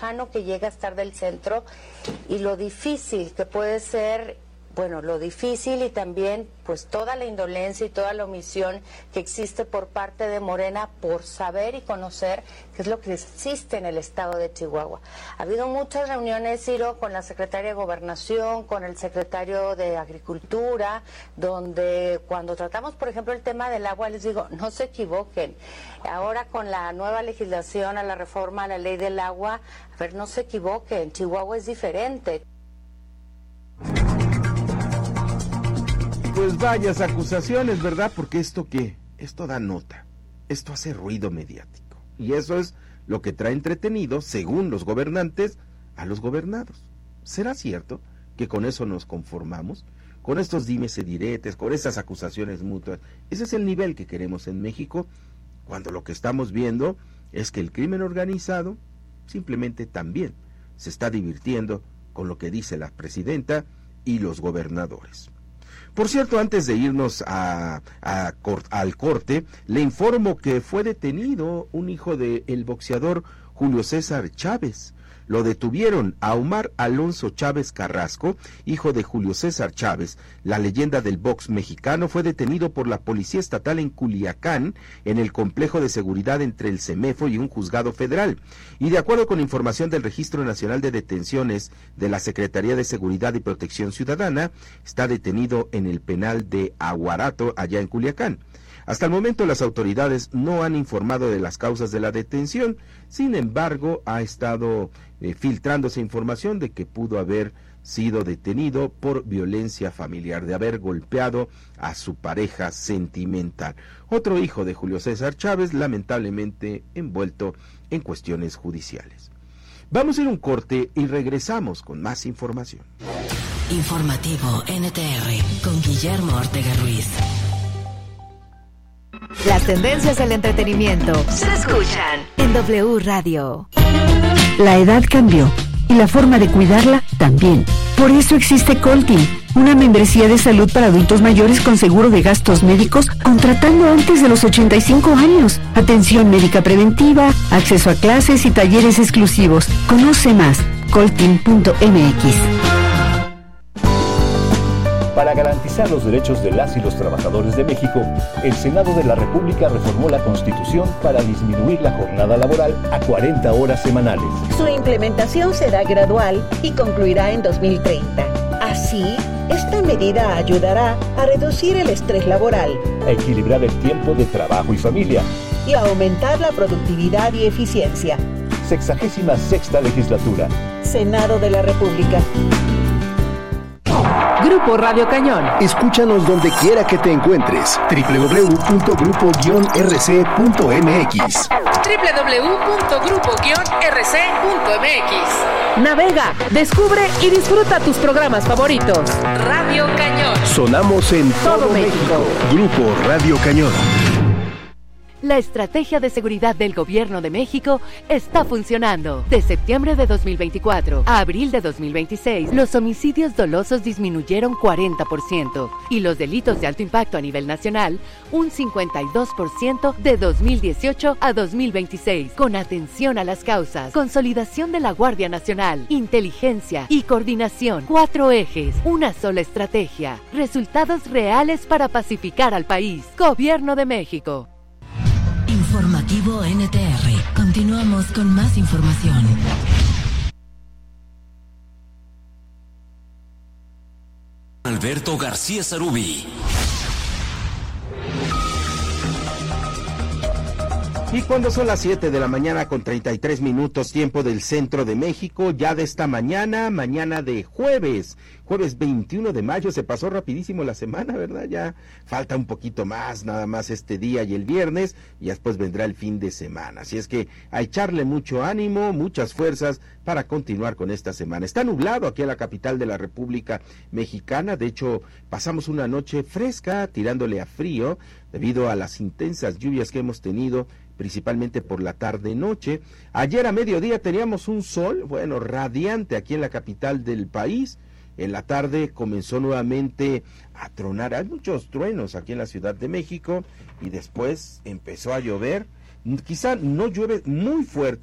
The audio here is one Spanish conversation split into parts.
lejano que llega a estar del centro y lo difícil que puede ser, bueno, lo difícil y también pues toda la indolencia y toda la omisión que existe por parte de Morena por saber y conocer qué es lo que existe en el estado de Chihuahua. Ha habido muchas reuniones, Ciro, con la secretaria de Gobernación, con el secretario de Agricultura, donde cuando tratamos, por ejemplo, el tema del agua, les digo, no se equivoquen. Ahora con la nueva legislación, a la reforma a la ley del agua, a ver, no se equivoquen, Chihuahua es diferente. Pues varias acusaciones, ¿verdad? Porque esto da nota, esto hace ruido mediático. Y eso es lo que trae entretenido, según los gobernantes, a los gobernados. ¿Será cierto que con eso nos conformamos? Con estos dimes y diretes, con esas acusaciones mutuas. Ese es el nivel que queremos en México, cuando lo que estamos viendo es que el crimen organizado simplemente también se está divirtiendo con lo que dice la presidenta y los gobernadores. Por cierto, antes de irnos al corte, le informo que fue detenido un hijo del boxeador Julio César Chávez. Lo detuvieron a Omar Alonso Chávez Carrasco, hijo de Julio César Chávez. La leyenda del box mexicano fue detenido por la Policía Estatal en Culiacán, en el complejo de seguridad entre el CEMEFO y un juzgado federal. Y de acuerdo con información del Registro Nacional de Detenciones de la Secretaría de Seguridad y Protección Ciudadana, está detenido en el penal de Aguarato, allá en Culiacán. Hasta el momento las autoridades no han informado de las causas de la detención, sin embargo ha estado filtrándose información de que pudo haber sido detenido por violencia familiar, de haber golpeado a su pareja sentimental. Otro hijo de Julio César Chávez, lamentablemente envuelto en cuestiones judiciales. Vamos a ir a un corte y regresamos con más información. Informativo NTR con Guillermo Ortega Ruiz. Las tendencias del entretenimiento se escuchan en W Radio. La edad cambió y la forma de cuidarla también. Por eso existe Coltin, una membresía de salud para adultos mayores con seguro de gastos médicos contratando antes de los 85 años. Atención médica preventiva, acceso a clases y talleres exclusivos. Conoce más, coltin.mx. Para garantizar los derechos de las y los trabajadores de México, el Senado de la República reformó la Constitución para disminuir la jornada laboral a 40 horas semanales. Su implementación será gradual y concluirá en 2030. Así, esta medida ayudará a reducir el estrés laboral, a equilibrar el tiempo de trabajo y familia y a aumentar la productividad y eficiencia. 66ª Legislatura. Senado de la República. Grupo Radio Cañón. Escúchanos donde quiera que te encuentres. www.grupo-rc.mx. www.grupo-rc.mx. Navega, descubre y disfruta tus programas favoritos. Radio Cañón. Sonamos en todo México. Grupo Radio Cañón. La estrategia de seguridad del Gobierno de México está funcionando. De septiembre de 2024 a abril de 2026, los homicidios dolosos disminuyeron 40% y los delitos de alto impacto a nivel nacional un 52% de 2018 a 2026. Con atención a las causas, consolidación de la Guardia Nacional, inteligencia y coordinación. 4 ejes, una sola estrategia. Resultados reales para pacificar al país. Gobierno de México. Informativo NTR. Continuamos con más información. Alberto García Sarubi. Y cuando son las 7 de la mañana con 33 minutos, tiempo del centro de México, ya de esta mañana de jueves 21 de mayo, se pasó rapidísimo la semana, ¿verdad? Ya falta un poquito más, nada más este día y el viernes, y después vendrá el fin de semana. Así es que a echarle mucho ánimo, muchas fuerzas para continuar con esta semana. Está nublado aquí en la capital de la República Mexicana, de hecho pasamos una noche fresca, tirándole a frío, debido a las intensas lluvias que hemos tenido, principalmente por la tarde-noche. Ayer a mediodía teníamos un sol, bueno, radiante aquí en la capital del país. En la tarde comenzó nuevamente a tronar, hay muchos truenos aquí en la Ciudad de México, y después empezó a llover. Quizá no llueve muy fuerte,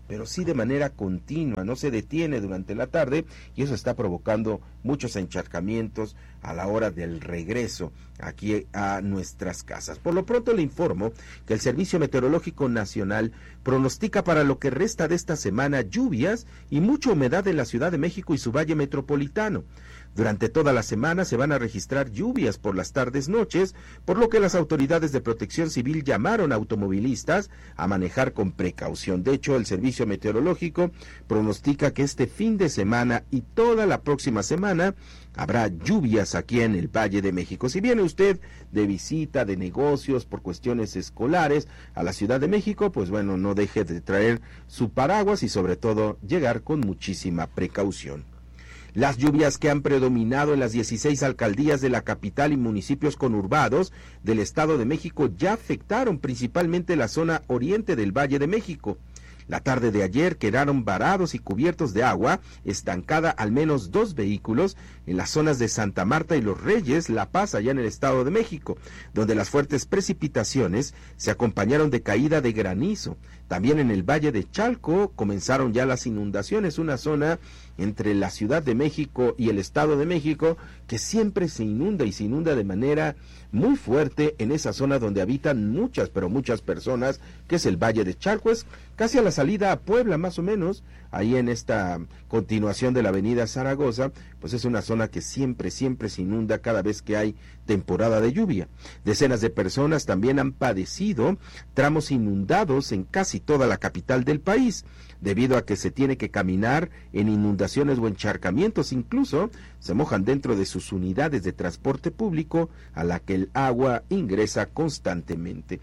pero sí de manera continua, no se detiene durante la tarde y eso está provocando muchos encharcamientos a la hora del regreso aquí a nuestras casas. Por lo pronto le informo que el Servicio Meteorológico Nacional pronostica para lo que resta de esta semana lluvias y mucha humedad en la Ciudad de México y su valle metropolitano. Durante toda la semana se van a registrar lluvias por las tardes-noches, por lo que las autoridades de protección civil llamaron a automovilistas a manejar con precaución. De hecho, el Servicio Meteorológico pronostica que este fin de semana y toda la próxima semana habrá lluvias aquí en el Valle de México. Si viene usted de visita, de negocios, por cuestiones escolares a la Ciudad de México, pues bueno, no deje de traer su paraguas y sobre todo llegar con muchísima precaución. Las lluvias que han predominado en las 16 alcaldías de la capital y municipios conurbados del Estado de México ya afectaron principalmente la zona oriente del Valle de México. La tarde de ayer quedaron varados y cubiertos de agua, estancada al menos 2 vehículos en las zonas de Santa Marta y Los Reyes, La Paz, allá en el Estado de México, donde las fuertes precipitaciones se acompañaron de caída de granizo. También en el Valle de Chalco comenzaron ya las inundaciones, una zona entre la Ciudad de México y el Estado de México que siempre se inunda y se inunda de manera muy fuerte en esa zona donde habitan muchas, pero muchas personas, que es el Valle de Chalco, es casi a la salida a Puebla más o menos, ahí en esta continuación de la avenida Zaragoza, pues es una zona que siempre se inunda cada vez que hay temporada de lluvia. Decenas de personas también han padecido tramos inundados en casi toda la capital del país, debido a que se tiene que caminar en inundaciones o encharcamientos, incluso se mojan dentro de sus unidades de transporte público a la que el agua ingresa constantemente.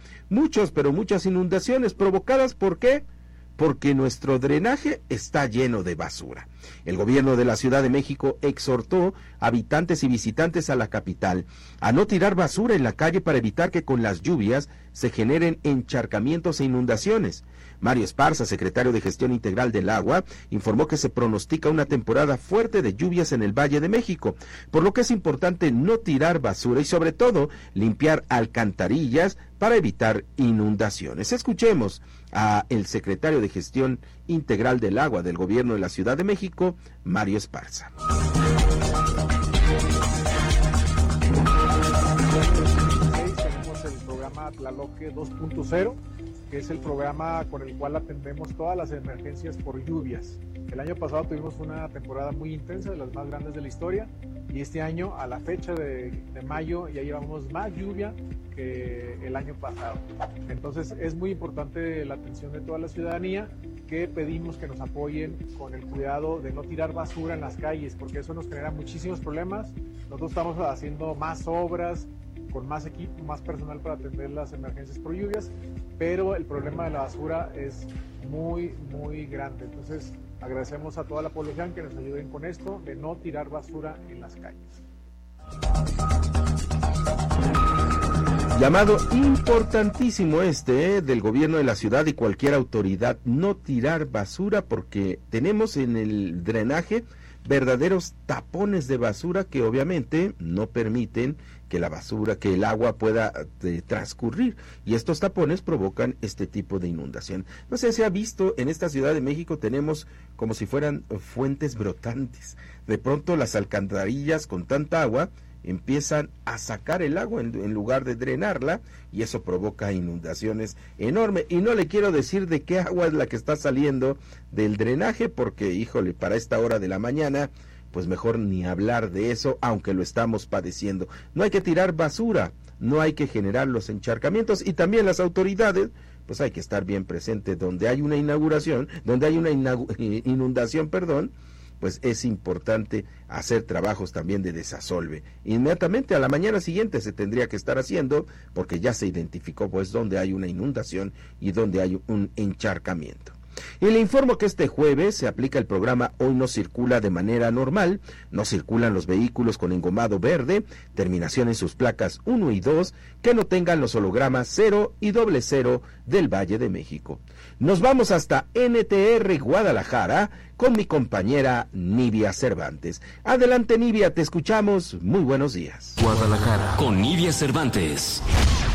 Muchas inundaciones provocadas, ¿por qué? Porque nuestro drenaje está lleno de basura. El gobierno de la Ciudad de México exhortó a habitantes y visitantes a la capital a no tirar basura en la calle para evitar que con las lluvias se generen encharcamientos e inundaciones. Mario Esparza, secretario de Gestión Integral del Agua, informó que se pronostica una temporada fuerte de lluvias en el Valle de México, por lo que es importante no tirar basura y sobre todo limpiar alcantarillas para evitar inundaciones. Escuchemos a el secretario de Gestión Integral del Agua del Gobierno de la Ciudad de México, Mario Esparza. Tenemos el programa Tlaloque 2.0, que es el programa con el cual atendemos todas las emergencias por lluvias. El año pasado tuvimos una temporada muy intensa, de las más grandes de la historia, y este año, a la fecha de mayo, ya llevamos más lluvia que el año pasado. Entonces es muy importante la atención de toda la ciudadanía, que pedimos que nos apoyen con el cuidado de no tirar basura en las calles, porque eso nos genera muchísimos problemas. Nosotros estamos haciendo más obras, con más equipo, más personal para atender las emergencias por lluvias, pero el problema de la basura es muy grande. Entonces agradecemos a toda la población que nos ayuden con esto, de no tirar basura en las calles. Llamado importantísimo del gobierno de la ciudad y cualquier autoridad, no tirar basura, porque tenemos en el drenaje verdaderos tapones de basura que obviamente no permiten que la basura, que el agua pueda transcurrir, y estos tapones provocan este tipo de inundación. No sé si ha visto, en esta Ciudad de México tenemos como si fueran fuentes brotantes. De pronto las alcantarillas con tanta agua empiezan a sacar el agua en lugar de drenarla, y eso provoca inundaciones enormes. Y no le quiero decir de qué agua es la que está saliendo del drenaje, porque híjole, para esta hora de la mañana pues mejor ni hablar de eso, aunque lo estamos padeciendo. No hay que tirar basura, no hay que generar los encharcamientos, y también las autoridades pues hay que estar bien presentes donde hay una inundación, pues es importante hacer trabajos también de desasolve. Inmediatamente a la mañana siguiente se tendría que estar haciendo, porque ya se identificó pues donde hay una inundación y donde hay un encharcamiento. Y le informo que este jueves se aplica el programa Hoy no circula de manera normal. No circulan los vehículos con engomado verde, terminación en sus placas 1 y 2, que no tengan los hologramas 0 y 00 del Valle de México. Nos vamos hasta NTR Guadalajara con mi compañera Nivia Cervantes. Adelante, Nivia, te escuchamos. Muy buenos días. Guadalajara con Nivia Cervantes.